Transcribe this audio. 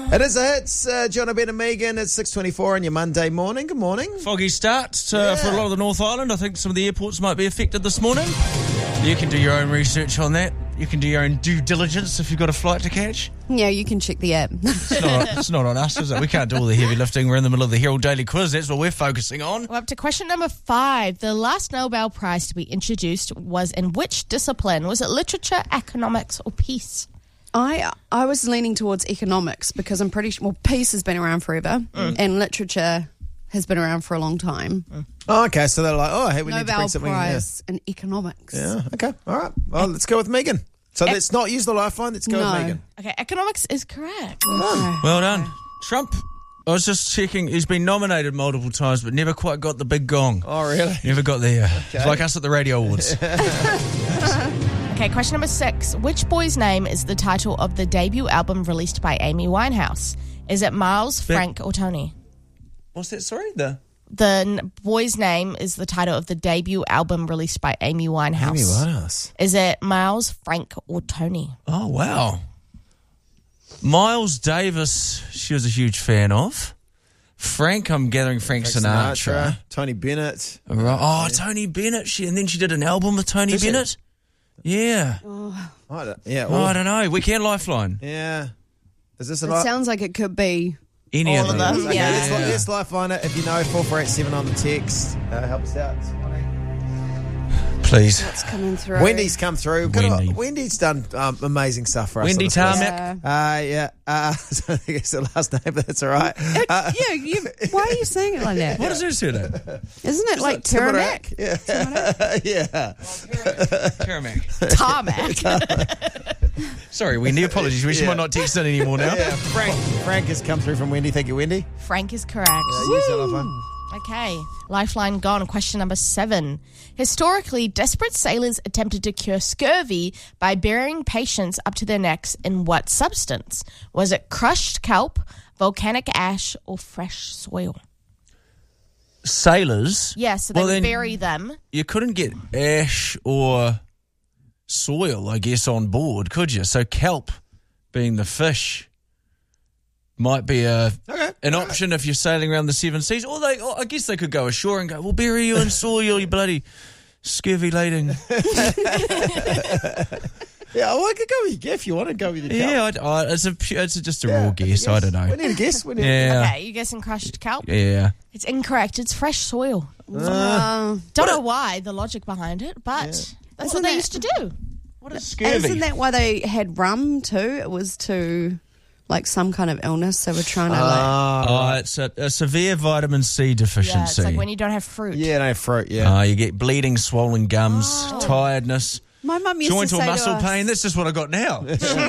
It is a hits. John O'Brien and Megan. It's 6:24 on your Monday morning. Good morning. Foggy start for a lot of the North Island. I think some of the airports might be affected this morning. You can do your own research on that. You can do your own due diligence if you've got a flight to catch. Yeah, you can check the app. It's not on us, is it? We can't do all the heavy lifting. We're in the middle of the Herald Daily Quiz. That's what we're focusing on. We're up to question number 5. The last Nobel Prize to be introduced was in which discipline? Was it literature, economics, or peace? I was leaning towards economics because I'm pretty sure, peace has been around forever and literature has been around for a long time. Oh, okay, so they're like, hey, we need to Nobel bring something Prize in economics. Yeah, okay, all right. Well, let's go with Megan. So let's not use the lifeline, let's go with Megan. Okay, economics is correct. Well done. Trump, I was just checking, he's been nominated multiple times but never quite got the big gong. Oh, really? Never got there. Okay. It's like us at the Radio Awards. Okay, question number 6. Which boy's name is the title of the debut album released by Amy Winehouse? Is it Miles, Frank, or Tony? What's that, sorry? The boy's name is the title of the debut album released by Amy Winehouse. Amy Winehouse. Is it Miles, Frank, or Tony? Oh, wow. Miles Davis, she was a huge fan of. Frank, I'm gathering Frank Sinatra. Tony Bennett. Oh, Tony Bennett. And then she did an album with Tony Bennett. Yeah. I don't know. We can lifeline. Yeah. Is this It sounds like it could be any all of them. Okay, Yeah. let's lifeline it. If you know, 4487 on the text. Help us out. Please. what's coming through. Wendy's come through. Wendy. Wendy's done amazing stuff for us. Wendy Tarmac. Yeah. I think it's the last name, but that's all right. Why are you saying it like that? What is her surname? Isn't it like Tarmac? Yeah. Yeah. Tarmac. Tarmac. Sorry, Wendy. Apologies. She might not text in anymore now. Yeah. Frank has come through from Wendy. Thank you, Wendy. Frank is correct. Use that lifeline. Okay, lifeline gone. Question number 7. Historically, desperate sailors attempted to cure scurvy by burying patients up to their necks in what substance? Was it crushed kelp, volcanic ash, or fresh soil? Sailors? Yes, so they would bury them. You couldn't get ash or soil, I guess, on board, could you? So kelp, being the fish, might be an option if you're sailing around the 7 seas. Or I guess they could go ashore and go, we'll bury you in soil, you bloody scurvy-laden. Yeah, I could go with you if you want to go with your kelp. Yeah, it's just a raw guess. I don't know. We need a guess. Okay, you guessing crushed kelp? Yeah. It's incorrect. It's fresh soil. Don't know why, the logic behind it, but that's what they used to do. What is scurvy? Isn't that why they had rum too? It was to... like some kind of illness, so we're trying to it's a severe vitamin C deficiency. Yeah, it's like when you don't have fruit. Yeah, no fruit, yeah. You get bleeding, swollen gums, tiredness, My mum used joint to or say muscle to us, pain. That's just what I got now.